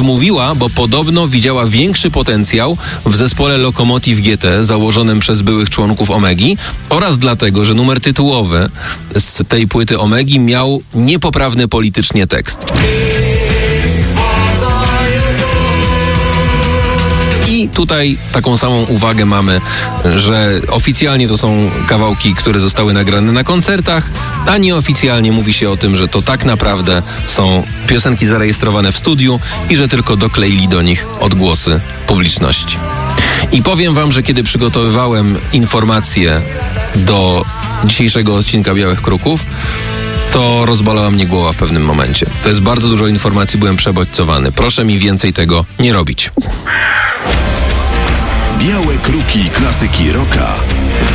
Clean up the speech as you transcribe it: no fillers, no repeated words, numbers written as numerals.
odmówiła, bo podobno widziała większy potencjał w zespole Lokomotiv GT założonym przez byłych członków Omegi oraz dlatego, że numer tytułowy z tej płyty Omegi miał niepoprawny politycznie tekst. I tutaj taką samą uwagę mamy, że oficjalnie to są kawałki, które zostały nagrane na koncertach, a nieoficjalnie mówi się o tym, że to tak naprawdę są piosenki zarejestrowane w studiu i że tylko dokleili do nich odgłosy publiczności. I powiem wam, że kiedy przygotowywałem informacje do dzisiejszego odcinka Białych Kruków, to rozbolała mnie głowa w pewnym momencie. To jest bardzo dużo informacji, byłem przebodźcowany. Proszę mi więcej tego nie robić. Białe Kruki klasyki rocka.